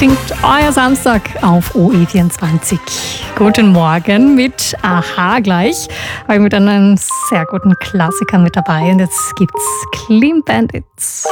klingt euer Samstag auf OE24. Guten Morgen mit Aha gleich. Habe ich mit einem sehr guten Klassiker mit dabei und jetzt gibt's Clean Bandits.